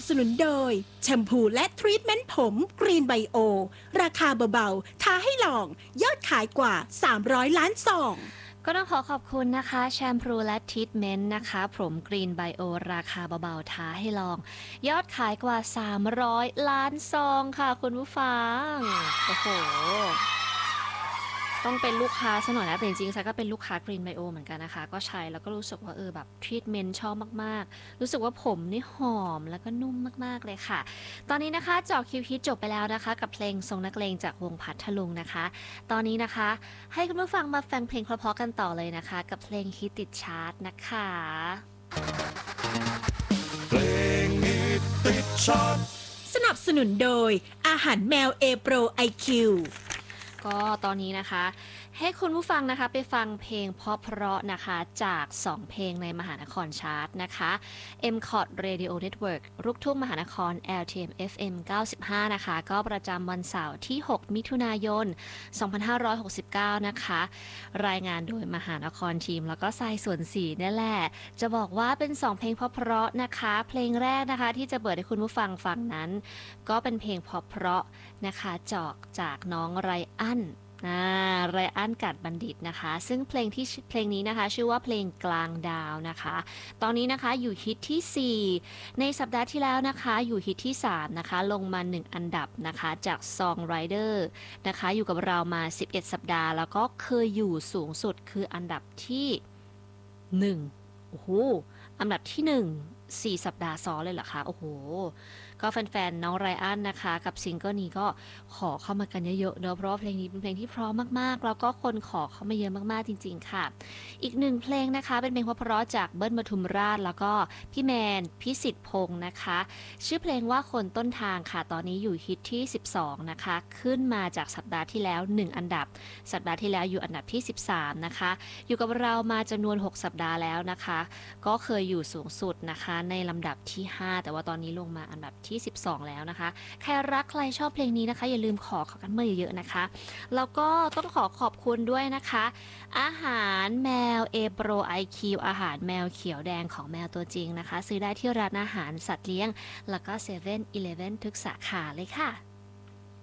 สนุนโดยแชมพูและทรีทเมนต์ผมกรีนไบโอราคาเบาๆท้าให้ลองยอดขายกว่า300ล้านซองก็ต้องขอขอบคุณนะคะแชมพูและทรีทเมนต์นะคะผมกรีนไบโอราคาเบาๆท้าให้ลองยอดขายกว่า300ล้านซองค่ะคุณผู้ฟังโอ้โหต้องเป็นลูกค้าซะหน่อยนะแต่จริงๆซักก็เป็นลูกค้ากรีนไบโอเหมือนกันนะคะก็ใช้แล้วก็รู้สึกว่าแบบทรีทเมนต์ชอบมากๆรู้สึกว่าผมนี่หอมแล้วก็นุ่มมากๆเลยค่ะตอนนี้นะคะเจาะคิวฮิตจบไปแล้วนะคะกับเพลงทรงนักเลงจากวงพัทลุงนะคะตอนนี้นะคะให้คุณผู้ฟังมาฟังเพลงเพราะๆกันต่อเลยนะคะกับเพลงฮิตติดชาร์ตนะคะเพลงฮิตติดชาร์ตสนับสนุนโดยอาหารแมวเอโปรไอคิวก็ตอนนี้นะคะให้คุณผู้ฟังนะคะไปฟังเพลงเพราะๆนะคะจาก2เพลงในมหานครชาร์ตนะคะ MCOT Radio Network ลูกทุ่งมหานคร LTM FM 95นะคะก็ประจำวันเสาร์ที่6มิถุนายน2569นะคะรายงานโดยมหานครทีมแล้วก็ทรายส่วน4นี่แหละจะบอกว่าเป็น2เพลงเพราะๆนะคะเพลงแรกนะคะที่จะเปิดให้คุณผู้ฟังฟังนั้นก็เป็นเพลงเพราะๆนะคะจากน้องไรอันไรอันกัดบัณฑิตนะคะซึ่งเพลงนี้นะคะชื่อว่าเพลงกลางดาวนะคะตอนนี้นะคะอยู่ฮิตที่4ในสัปดาห์ที่แล้วนะคะอยู่ฮิตที่3นะคะลงมา1อันดับนะคะจาก Song Rider นะคะอยู่กับเรามา11สัปดาห์แล้วก็เคยอยู่สูงสุดคืออันดับที่1โอ้โหอันดับที่4สัปดาห์ซ้อนเลยเหรอคะโอ้โหก็แฟนๆน้องไรอันนะคะกับซิงเกิลนี้ก็ขอเข้ามากันเยอะๆเนอะเพราะว่าเพลงนี้เป็นเพลงที่เพราะมากๆแล้วก็คนขอเข้ามาเยอะมากๆจริงๆค่ะอีกหนึ่งเพลงนะคะเป็นเพลงเพราะๆจากเบิ้ลปทุมราชแล้วก็พี่แมนพิสิทธิ์พงษ์นะคะชื่อเพลงว่าคนต้นทางค่ะตอนนี้อยู่ฮิตที่12นะคะขึ้นมาจากสัปดาห์ที่แล้ว1อันดับสัปดาห์ที่แล้วอยู่อันดับที่13นะคะอยู่กับเรามาจำนวน6สัปดาห์แล้วนะคะก็เคยอยู่สูงสุดนะคะในลำดับที่5แต่ว่าตอนนี้ลงมาอันดับที่12แล้วนะคะใครรักใครชอบเพลงนี้นะคะอย่าลืมขอกันมาเยอะๆนะคะแล้วก็ต้องขอขอบคุณด้วยนะคะอาหารแมวเอโปรไอคิวอาหารแมวเขียวแดงของแมวตัวจริงนะคะซื้อได้ที่ร้านอาหารสัตว์เลี้ยงแล้วก็7-Eleven ทุกสาขาเลยค่ะ